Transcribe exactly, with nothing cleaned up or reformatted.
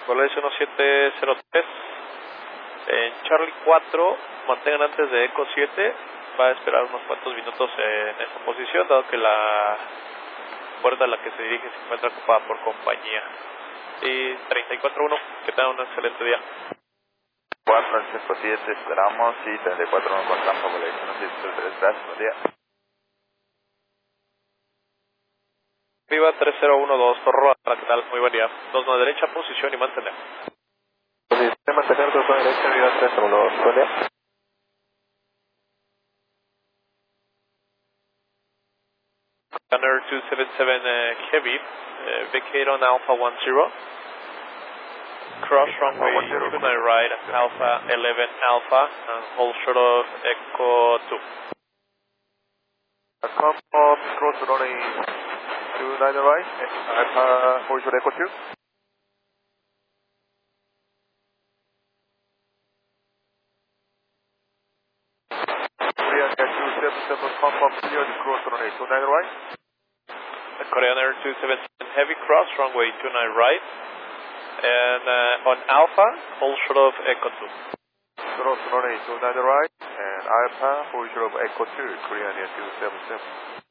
Volaris uno siete cero tres. En Charlie cuatro, mantengan antes de Eco siete. Va a esperar unos cuantos minutos en esa posición, dado que la puerta a la que se dirige se encuentra ocupada por compañía. Y treinta y cuatro uno, que tengan un excelente día. cuatro cinco siete, esperamos, y treinta y cuatro uno con Tampa, Volaris uno siete cero tres, gracias, buen día. Viva tres cero uno dos, Torro, ¿qué tal? Muy buen día. Dos a la derecha, posición y mantener. Posición mantener, dos a la derecha, Viva tres cero uno dos, buen día. Gunner two seven seven uh, Heavy, uh, vacate on Alpha one zero. Cross runway two nine right, Alpha eleven Alpha, and hold short of Echo two. Come up, cross runway two nine right, Alpha hold short Echo two. Korean Air two seven seven, come up, clear the cross runway two nine right. Korean Air two seven seven Heavy, cross runway two nine right, and uh, on Alpha, hold short of Echo two. Cross runway two nine right, and Alpha hold short of Echo two, Korean Air two seven seven.